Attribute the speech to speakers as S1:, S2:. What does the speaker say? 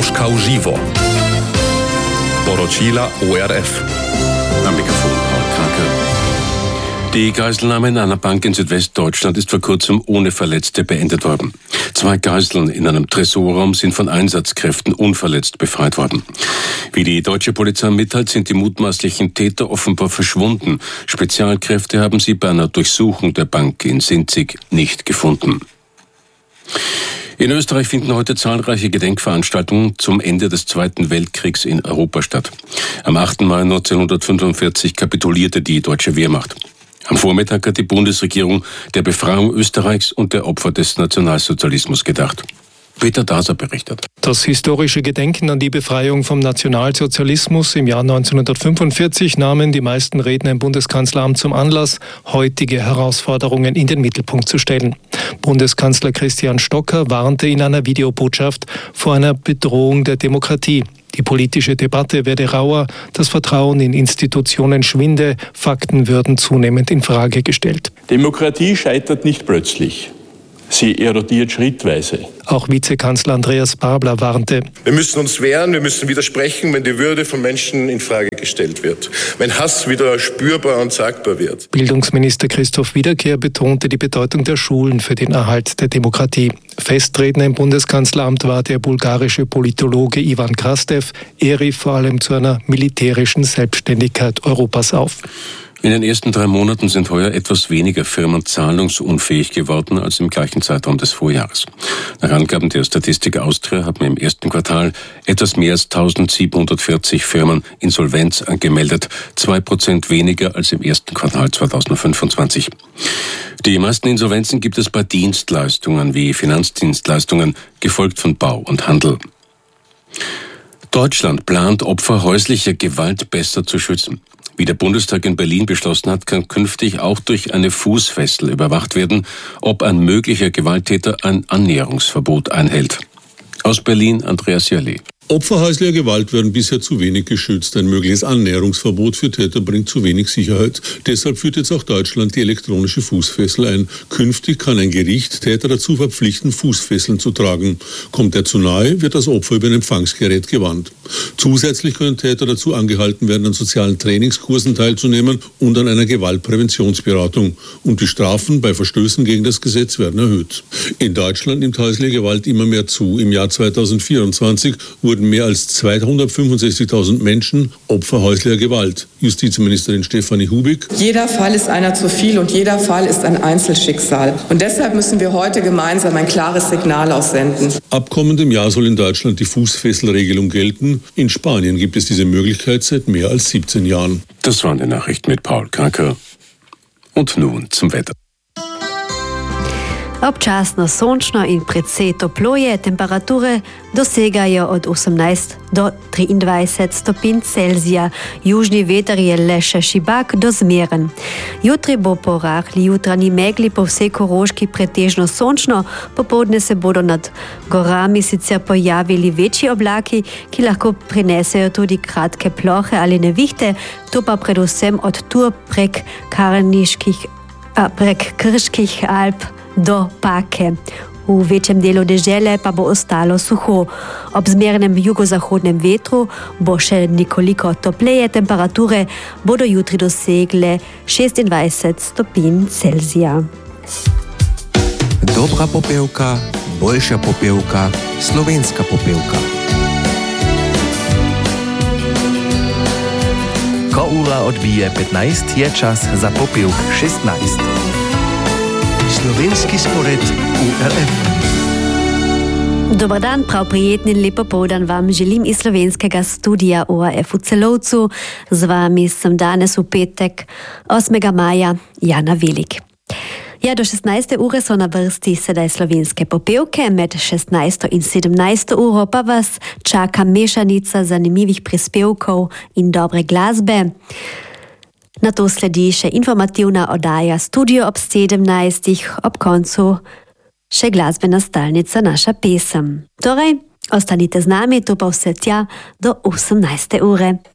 S1: Moskau živo. Poročila ORF.
S2: Am Mikrofon Paul Kranke. Die Geiselnahme in einer Bank in Südwestdeutschland ist vor kurzem ohne Verletzte beendet worden. 2 Geiseln in einem Tresorraum sind von Einsatzkräften unverletzt befreit worden. Wie die deutsche Polizei mitteilt, sind die mutmaßlichen Täter offenbar verschwunden. Spezialkräfte haben sie bei einer Durchsuchung der Bank in Sinzig nicht gefunden. In Österreich finden heute zahlreiche Gedenkveranstaltungen zum Ende des Zweiten Weltkriegs in Europa statt. Am 8. Mai 1945 kapitulierte die deutsche Wehrmacht. Am Vormittag hat die Bundesregierung der Befreiung Österreichs und der Opfer des Nationalsozialismus gedacht. Peter Daser berichtet.
S3: Das historische Gedenken an die Befreiung vom Nationalsozialismus im Jahr 1945 nahmen die meisten Redner im Bundeskanzleramt zum Anlass, heutige Herausforderungen in den Mittelpunkt zu stellen. Bundeskanzler Christian Stocker warnte in einer Videobotschaft vor einer Bedrohung der Demokratie. Die politische Debatte werde rauer, das Vertrauen in Institutionen schwinde, Fakten würden zunehmend in Frage gestellt.
S4: Demokratie scheitert nicht plötzlich. Sie erodiert schrittweise.
S3: Auch Vizekanzler Andreas Babler warnte.
S5: Wir müssen uns wehren, wir müssen widersprechen, wenn die Würde von Menschen in Frage gestellt wird. Wenn Hass wieder spürbar und sagbar wird.
S3: Bildungsminister Christoph Wiederkehr betonte die Bedeutung der Schulen für den Erhalt der Demokratie. Festredner im Bundeskanzleramt war der bulgarische Politologe Ivan Krastev. Er rief vor allem zu einer militärischen Selbstständigkeit Europas auf.
S2: In den ersten 3 Monaten sind heuer etwas weniger Firmen zahlungsunfähig geworden als im gleichen Zeitraum des Vorjahres. Nach Angaben der Statistik Austria haben im ersten Quartal etwas mehr als 1740 Firmen Insolvenz angemeldet, 2% weniger als im ersten Quartal 2025. Die meisten Insolvenzen gibt es bei Dienstleistungen wie Finanzdienstleistungen, gefolgt von Bau und Handel. Deutschland plant, Opfer häuslicher Gewalt besser zu schützen. Wie der Bundestag in Berlin beschlossen hat, kann künftig auch durch eine Fußfessel überwacht werden, ob ein möglicher Gewalttäter ein Annäherungsverbot einhält. Aus Berlin Andreas Jörli.
S6: Opfer häuslicher Gewalt werden bisher zu wenig geschützt. Ein mögliches Annäherungsverbot für Täter bringt zu wenig Sicherheit. Deshalb führt jetzt auch Deutschland die elektronische Fußfessel ein. Künftig kann ein Gericht Täter dazu verpflichten, Fußfesseln zu tragen. Kommt er zu nahe, wird das Opfer über ein Empfangsgerät gewarnt. Zusätzlich können Täter dazu angehalten werden, an sozialen Trainingskursen teilzunehmen und an einer Gewaltpräventionsberatung. Und die Strafen bei Verstößen gegen das Gesetz werden erhöht. In Deutschland nimmt häusliche Gewalt immer mehr zu. Im Jahr 2024 wurden mehr als 265.000 Menschen Opfer häuslicher Gewalt. Justizministerin Stefanie Hubig.
S7: Jeder Fall ist einer zu viel und jeder Fall ist ein Einzelschicksal. Und deshalb müssen wir heute gemeinsam ein klares Signal aussenden.
S6: Ab kommendem Jahr soll in Deutschland die Fußfesselregelung gelten. In Spanien gibt es diese Möglichkeit seit mehr als 17 Jahren.
S2: Das waren die Nachrichten mit Paul Kranke. Und nun zum Wetter.
S8: Občasno sončno in precej toplo je, temperature dosegajo od 18 do 23 stopinj Celzija. Južni veter je le še šibak do zmeren. Jutri bo po rahli jutranji megli po vsej Koroški pretežno sončno, popoldne se bodo nad gorami sicer pojavili večji oblaki, ki lahko prinesejo tudi kratke plohe ali nevihte, to pa predvsem od Tur prek Krških Alp do Pake. V večjem delu dežele pa bo ostalo suho. Ob zmernem jugozahodnem vetru bo še nekoliko topleje, temperature bodo jutri dosegle 26 stopinj Celzija.
S9: Dobra popevka, boljša popevka, slovenska popevka. Ko ura odbije 15, je čas za popevk 16. Slovenski spored ORF.
S8: Dobar dan, prav prijeten in lepo povdan vam želim iz slovenskega studija ORF v Celovcu. Z vami sem danes v petek 8. maja Jana Velik. Ja, do 16. ure so na vrsti sedaj slovenske popevke, med 16. in 17. uro pa vas čaka mešanica zanimivih prispevkov in dobre glasbe. Na to sledi še informativna oddaja Studio ob 17. Ob koncu še glasbena stalnica Naša pesem. Torej, ostanite z nami, to pa vse tja do 18. ure.